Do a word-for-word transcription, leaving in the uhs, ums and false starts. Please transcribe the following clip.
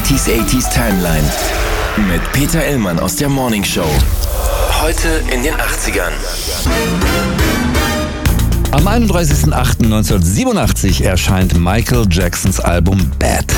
neunziger achtziger Timeline mit Peter Illmann aus der Morning Show. Heute in den achtzigern. Am einunddreißigsten achten neunzehnhundertsiebenundachtzig erscheint Michael Jacksons Album Bad.